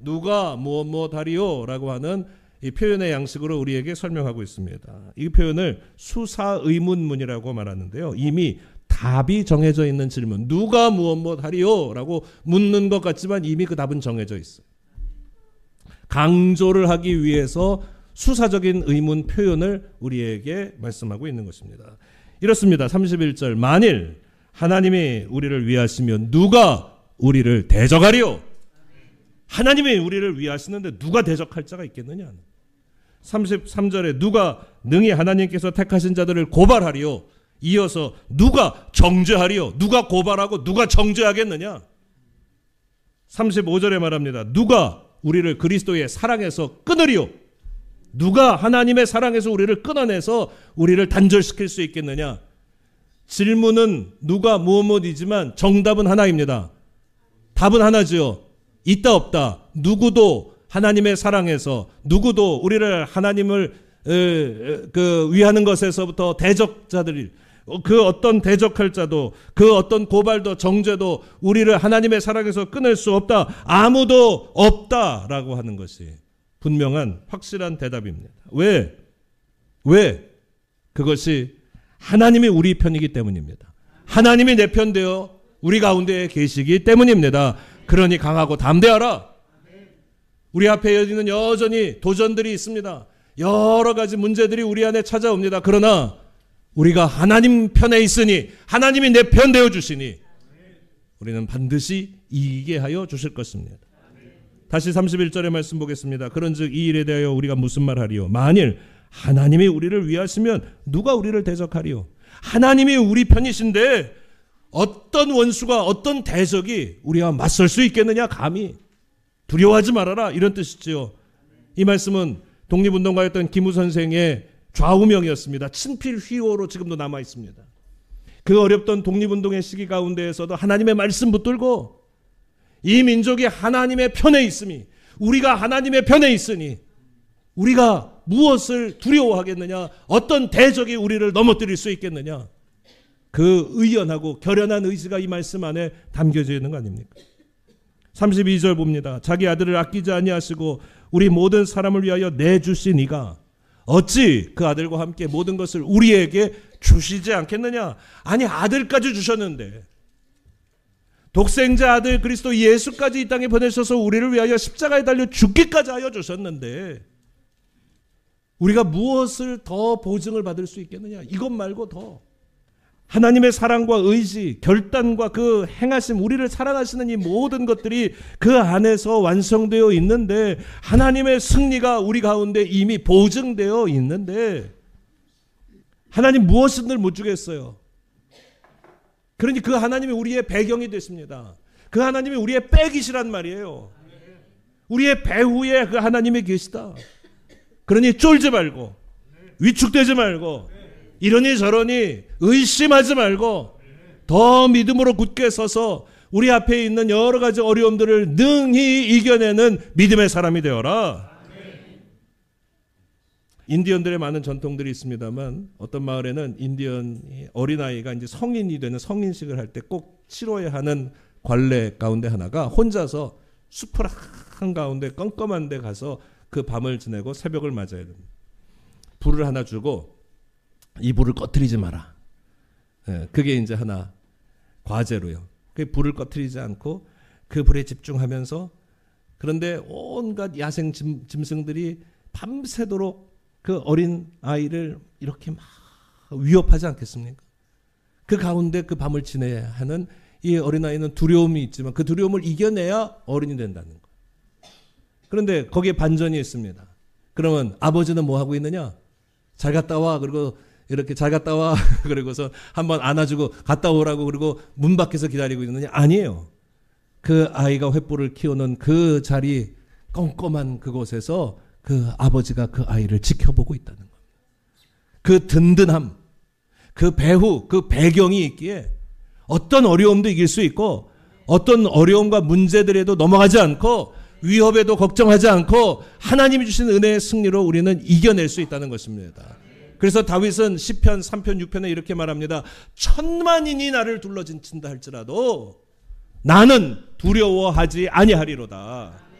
누가 무엇하리요? 라고 하는 이 표현의 양식으로 우리에게 설명하고 있습니다. 이 표현을 수사의문문이라고 말하는데요. 이미 답이 정해져 있는 질문, 누가 무엇하리요? 라고 묻는 것 같지만 이미 그 답은 정해져 있어요. 강조를 하기 위해서 수사적인 의문 표현을 우리에게 말씀하고 있는 것입니다. 이렇습니다. 31절, 만일 하나님이 우리를 위하시면 누가 우리를 대적하리요? 하나님이 우리를 위하시는데 누가 대적할 자가 있겠느냐? 33절에 누가 능히 하나님께서 택하신 자들을 고발하리요? 이어서 누가 정죄하리요? 누가 고발하고 누가 정죄하겠느냐? 35절에 말합니다. 누가 우리를 그리스도의 사랑에서 끊으리요? 누가 하나님의 사랑에서 우리를 끊어내서 우리를 단절시킬 수 있겠느냐? 질문은 누가 무엇이지만 정답은 하나입니다. 답은 하나지요. 있다 없다. 누구도 하나님의 사랑에서, 누구도 우리를 하나님을 위하는 것에서부터 대적자들이, 그 어떤 대적할 자도, 그 어떤 고발도 정죄도 우리를 하나님의 사랑에서 끊을 수 없다. 아무도 없다라고 하는 것이 분명한 확실한 대답입니다. 왜? 그것이 하나님이 우리 편이기 때문입니다. 하나님이 내 편 되어 우리 가운데 계시기 때문입니다. 그러니 강하고 담대하라. 우리 앞에 있는 여전히 도전들이 있습니다. 여러 가지 문제들이 우리 안에 찾아옵니다. 그러나 우리가 하나님 편에 있으니, 하나님이 내 편 되어 주시니 우리는 반드시 이기게 하여 주실 것입니다. 다시 31절의 말씀 보겠습니다. 그런즉 이 일에 대하여 우리가 무슨 말하리요? 만일 하나님이 우리를 위하시면 누가 우리를 대적하리요? 하나님이 우리 편이신데 어떤 원수가, 어떤 대적이 우리와 맞설 수 있겠느냐? 감히 두려워하지 말아라, 이런 뜻이지요. 이 말씀은 독립운동가였던 김우 선생의 좌우명이었습니다. 친필 휘호로 지금도 남아 있습니다. 그 어렵던 독립운동의 시기 가운데에서도 하나님의 말씀 붙들고 이 민족이 하나님의 편에 있음이, 우리가 하나님의 편에 있으니 우리가 무엇을 두려워하겠느냐? 어떤 대적이 우리를 넘어뜨릴 수 있겠느냐? 그 의연하고 결연한 의지가 이 말씀 안에 담겨져 있는 거 아닙니까? 32절 봅니다. 자기 아들을 아끼지 아니하시고 우리 모든 사람을 위하여 내주신 이가 어찌 그 아들과 함께 모든 것을 우리에게 주시지 않겠느냐? 아니, 아들까지 주셨는데, 독생자 아들 그리스도 예수까지 이 땅에 보내셔서 우리를 위하여 십자가에 달려 죽기까지 하여 주셨는데 우리가 무엇을 더 보증을 받을 수 있겠느냐? 이것 말고 더 하나님의 사랑과 의지, 결단과 그 행하심, 우리를 사랑하시는 이 모든 것들이 그 안에서 완성되어 있는데, 하나님의 승리가 우리 가운데 이미 보증되어 있는데 하나님 무엇을 못 주겠어요? 그러니 그 하나님이 우리의 배경이 됐습니다. 그 하나님이 우리의 백이시란 말이에요. 우리의 배후에 그 하나님이 계시다. 그러니 쫄지 말고, 위축되지 말고, 이러니 저러니 의심하지 말고 더 믿음으로 굳게 서서 우리 앞에 있는 여러 가지 어려움들을 능히 이겨내는 믿음의 사람이 되어라. 인디언들의 많은 전통들이 있습니다만 어떤 마을에는 인디언 어린아이가 이제 성인이 되는 성인식을 할 때 꼭 치러야 하는 관례 가운데 하나가 혼자서 숲을 한가운데 껌껌한 데 가서 그 밤을 지내고 새벽을 맞아야 됩니다. 불을 하나 주고 이 불을 꺼트리지 마라. 그게 이제 하나 과제로요. 그 불을 꺼트리지 않고 그 불에 집중하면서, 그런데 온갖 야생 짐승들이 밤새도록 그 어린 아이를 이렇게 막 위협하지 않겠습니까? 그 가운데 그 밤을 지내야 하는 이 어린아이는 두려움이 있지만 그 두려움을 이겨내야 어른이 된다는 거예요. 그런데 거기에 반전이 있습니다. 그러면 아버지는 뭐 하고 있느냐? 잘 갔다 와. 그리고 이렇게 잘 갔다 와. 그리고서 한번 안아주고 갔다 오라고, 그리고 문 밖에서 기다리고 있느냐? 아니에요. 그 아이가 횃불을 키우는 그 자리, 껌껌한 그곳에서 그 아버지가 그 아이를 지켜보고 있다는 겁니다. 그 든든함, 그 배후, 그 배경이 있기에 어떤 어려움도 이길 수 있고 어떤 어려움과 문제들에도 넘어가지 않고 위협에도 걱정하지 않고 하나님이 주신 은혜의 승리로 우리는 이겨낼 수 있다는 것입니다. 그래서 다윗은 시편 3편 6편에 이렇게 말합니다. 천만인이 나를 둘러진친다 할지라도 나는 두려워하지 아니하리로다.